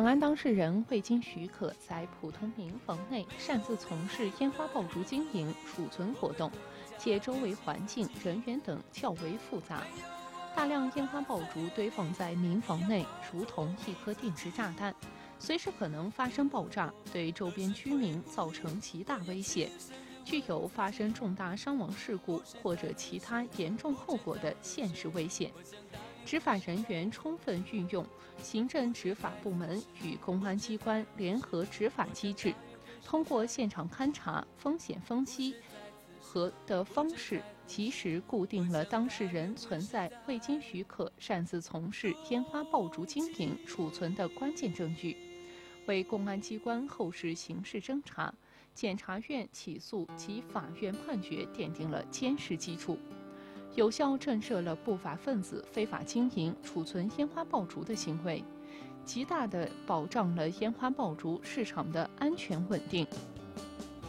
本案当事人未经许可在普通民房内擅自从事烟花爆竹经营、储存活动，且周围环境、人员等较为复杂。大量烟花爆竹堆放在民房内，如同一颗定时炸弹，随时可能发生爆炸，对周边居民造成极大威胁，具有发生重大伤亡事故或者其他严重后果的现实危险。执法人员充分运用行政执法部门与公安机关联合执法机制，通过现场勘查、风险分析的方式，及时固定了当事人存在未经许可擅自从事烟花爆竹经营、储存的关键证据，为公安机关后续刑事侦查、检察院起诉及法院判决奠定了坚实基础，有效震慑了不法分子非法经营、储存烟花爆竹的行为，极大地保障了烟花爆竹市场的安全稳定。